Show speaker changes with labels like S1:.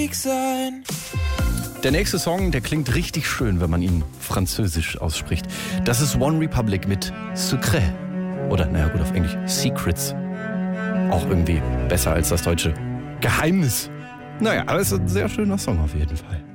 S1: Weg sein.
S2: Der nächste Song, der klingt richtig schön, wenn man ihn französisch ausspricht. Das ist One Republic mit Secret. Oder, naja gut, auf Englisch Secrets. Auch irgendwie besser als das deutsche Geheimnis. Naja, aber es ist ein sehr schöner Song auf jeden Fall.